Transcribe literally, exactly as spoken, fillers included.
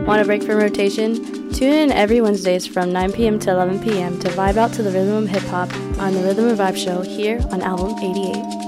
Want a break from rotation? Tune in every Wednesdays from nine p.m. to eleven p.m. to vibe out to the rhythm of hip-hop on the Rhythm and Vibe Show here on Album eighty-eight.